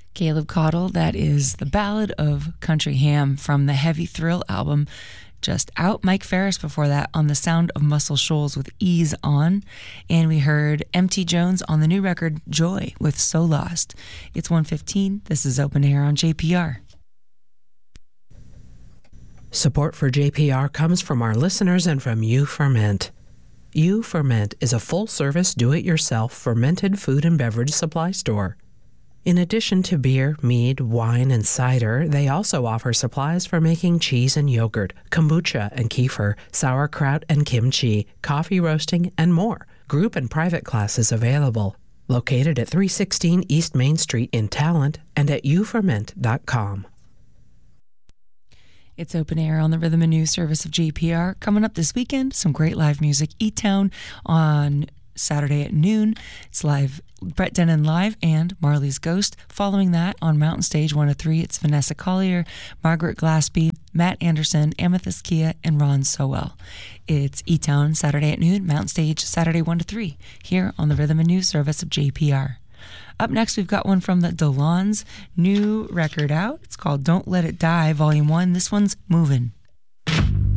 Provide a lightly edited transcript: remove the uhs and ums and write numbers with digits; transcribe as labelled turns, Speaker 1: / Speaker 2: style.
Speaker 1: Caleb Caudle, that is the Ballad of Country Ham from the Heavy Thrill album, just out. Mike Ferris before that on the Sound of Muscle Shoals with Ease On. And we heard MT Jones on the new record Joy with So Lost. It's 1:15. This is Open Air on JPR.
Speaker 2: Support for JPR comes from our listeners and from You Ferment. You Ferment is a full-service do-it-yourself fermented food and beverage supply store. In addition to beer, mead, wine, and cider, they also offer supplies for making cheese and yogurt, kombucha and kefir, sauerkraut and kimchi, coffee roasting, and more. Group and private classes available. Located at 316 East Main Street in Talent and at youferment.com.
Speaker 1: It's Open Air on the Rhythm and News service of JPR. Coming up this weekend, some great live music. E-Town on Saturday at noon. It's live, Brett Dennen Live and Marley's Ghost. Following that, on Mountain Stage 103, it's Vanessa Collier, Margaret Glaspie, Matt Anderson, Amethyst Kia, and Ron Sowell. It's E-Town Saturday at noon, Mountain Stage Saturday 1 to 3, here on the Rhythm and News service of JPR. Up next, we've got one from the Delons, new record out. It's called Don't Let It Die, Volume 1. This one's Movin'.